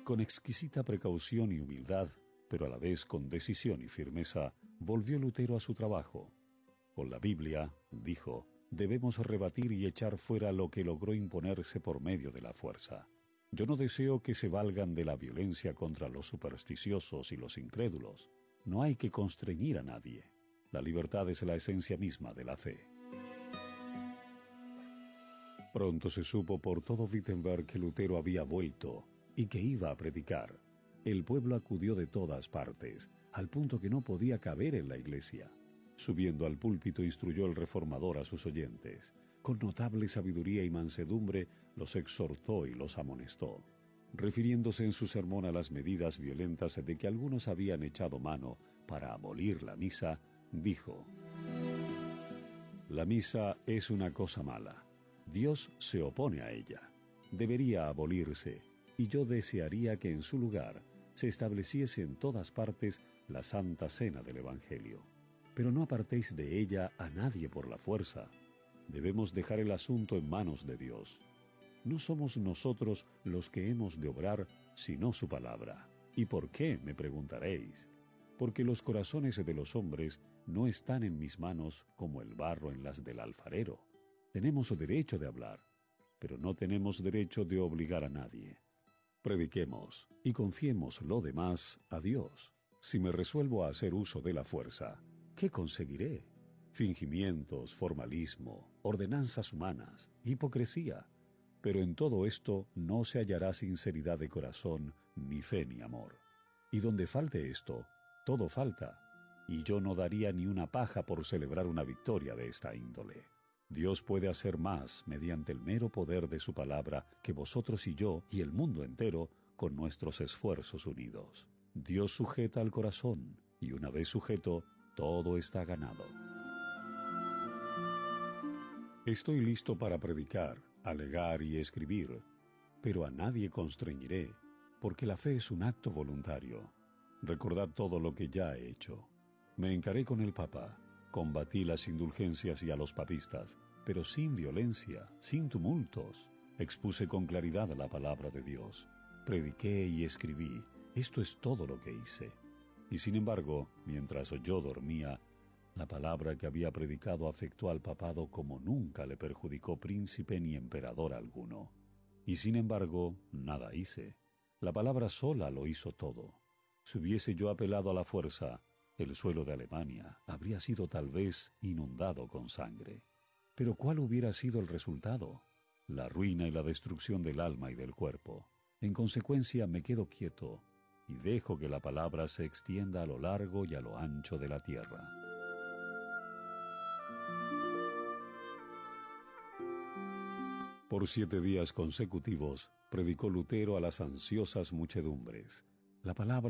Con exquisita precaución y humildad, pero a la vez con decisión y firmeza, volvió Lutero a su trabajo. Con la Biblia, dijo, debemos rebatir y echar fuera lo que logró imponerse por medio de la fuerza. Yo no deseo que se valgan de la violencia contra los supersticiosos y los incrédulos. No hay que constreñir a nadie. La libertad es la esencia misma de la fe. Pronto se supo por todo Wittenberg que Lutero había vuelto y que iba a predicar. El pueblo acudió de todas partes, al punto que no podía caber en la iglesia. Subiendo al púlpito instruyó el reformador a sus oyentes. Con notable sabiduría y mansedumbre los exhortó y los amonestó. Refiriéndose en su sermón a las medidas violentas de que algunos habían echado mano para abolir la misa, dijo: La misa es una cosa mala. Dios se opone a ella. Debería abolirse, y yo desearía que en su lugar se estableciese en todas partes la Santa Cena del Evangelio. Pero no apartéis de ella a nadie por la fuerza. Debemos dejar el asunto en manos de Dios. No somos nosotros los que hemos de obrar, sino su palabra. ¿Y por qué?, me preguntaréis. Porque los corazones de los hombres no están en mis manos como el barro en las del alfarero. Tenemos derecho de hablar, pero no tenemos derecho de obligar a nadie. Prediquemos y confiemos lo demás a Dios. Si me resuelvo a hacer uso de la fuerza, ¿qué conseguiré? Fingimientos, formalismo, ordenanzas humanas, hipocresía. Pero en todo esto no se hallará sinceridad de corazón, ni fe ni amor. Y donde falte esto, todo falta, y yo no daría ni una paja por celebrar una victoria de esta índole. Dios puede hacer más mediante el mero poder de su palabra que vosotros y yo y el mundo entero con nuestros esfuerzos unidos. Dios sujeta al corazón, y una vez sujeto, todo está ganado. Estoy listo para predicar, alegar y escribir, pero a nadie constreñiré, porque la fe es un acto voluntario. Recordad todo lo que ya he hecho. Me encaré con el Papa, combatí las indulgencias y a los papistas, pero sin violencia, sin tumultos. Expuse con claridad la palabra de Dios. Prediqué y escribí. Esto es todo lo que hice. Y sin embargo, mientras yo dormía, la palabra que había predicado afectó al papado como nunca le perjudicó príncipe ni emperador alguno. Y sin embargo, nada hice. La palabra sola lo hizo todo. Si hubiese yo apelado a la fuerza, el suelo de Alemania habría sido tal vez inundado con sangre. Pero ¿cuál hubiera sido el resultado? La ruina y la destrucción del alma y del cuerpo. En consecuencia, me quedo quieto y dejo que la palabra se extienda a lo largo y a lo ancho de la tierra. Por 7 días consecutivos predicó Lutero a las ansiosas muchedumbres. La palabra